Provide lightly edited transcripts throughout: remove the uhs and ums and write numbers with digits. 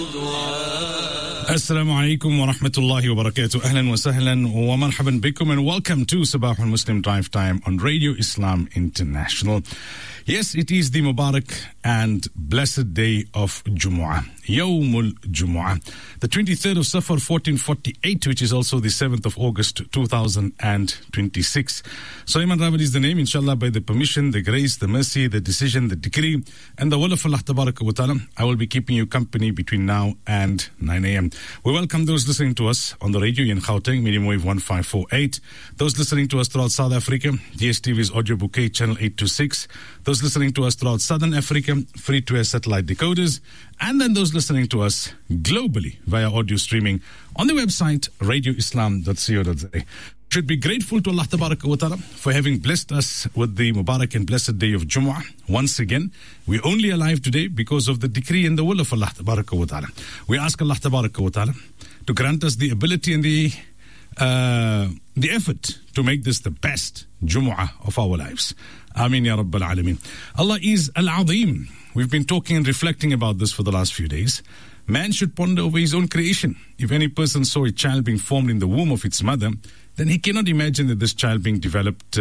Assalamu alaikum wa rahmatullahi wa barakatuh. Ahlan wa sahlan wa marhaban bikum, and welcome to Sabah al-Muslim Drive Time on Radio Islam International. Yes, it is the Mubarak and blessed day of Jumu'ah, Yawmul Jumu'ah, the 23rd of Safar 1448, which is also the 7th of August 2026. Sulaiman Rawat is the name, inshallah, by the permission, the grace, the mercy, the decision, the decree, and the will of Allah Tabaraka wa Ta'ala. I will be keeping you company between now and 9 a.m. We welcome those listening to us on the radio in Gauteng, medium wave 1548. Those listening to us throughout South Africa, DSTV's audio bouquet, channel 826. Those listening to us throughout Southern Africa, free-to-air satellite decoders. And then those listening to us globally via audio streaming on the website radioislam.co.za. Should be grateful to Allah Tabaraka wa Ta'ala for having blessed us with the Mubarak and blessed day of Jumu'ah. Once again, we're only alive today because of the decree and the will of Allah Tabaraka wa Ta'ala. We ask Allah Tabaraka wa Ta'ala to grant us the ability and the effort to make this the best Jumu'ah of our lives. Ameen ya Rabbal Alameen. Allah is Al-Azim. We've been talking and reflecting about this for the last few days. Man should ponder over his own creation. If any person saw a child being formed in the womb of its mother, then he cannot imagine that this child being developed,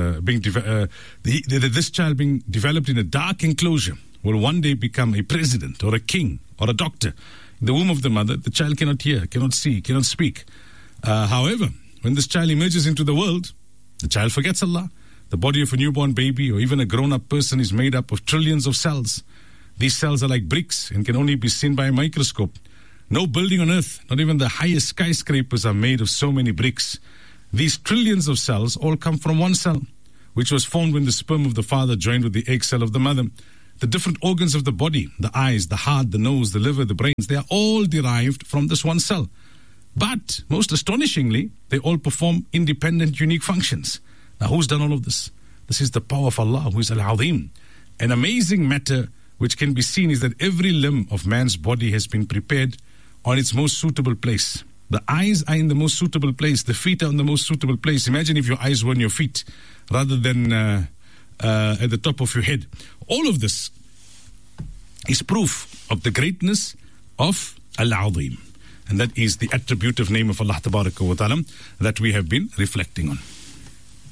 this child being developed in a dark enclosure will one day become a president or a king or a doctor. In the womb of the mother, the child cannot hear, cannot see, cannot speak. However, when this child emerges into the world, the child forgets Allah. The body of a newborn baby or even a grown-up person is made up of trillions of cells. These cells are like bricks and can only be seen by a microscope. No building on earth, not even the highest skyscrapers, are made of so many bricks. These trillions of cells all come from one cell, which was formed when the sperm of the father joined with the egg cell of the mother. The different organs of the body, the eyes, the heart, the nose, the liver, the brains, they are all derived from this one cell. But, most astonishingly, they all perform independent, unique functions. Now, who's done all of this? This is the power of Allah, who is Al-Azim. An amazing matter which can be seen is that every limb of man's body has been prepared on its most suitable place. The eyes are in the most suitable place. The feet are in the most suitable place. Imagine if your eyes were on your feet rather than at the top of your head. All of this is proof of the greatness of Al-Azim. And that is the attributive name of Allah Tabaraka wa Ta'ala that we have been reflecting on.